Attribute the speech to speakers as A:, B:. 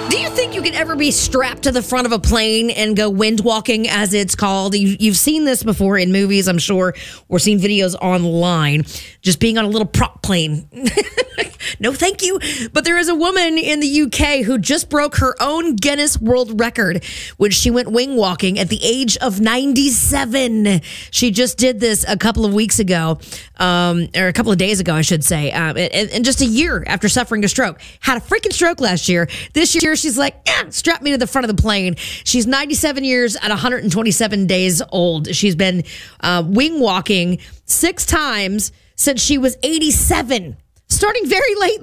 A: Do you think you could ever be strapped to the front of a plane and go wind walking, as it's called? You've seen this before in movies, I'm sure, or seen videos online, just being on a little prop plane. No, thank you. But there is a woman in the UK who just broke her own Guinness World Record when she went wing walking at the age of 97. She just did this a couple of weeks ago, or a couple of days ago, I should say, and just a year after suffering a stroke. Had a freaking stroke last year. This year, she's like, strap me to the front of the plane. She's 97 years at 127 days old. She's been wing walking 6 times since she was 87. Starting very late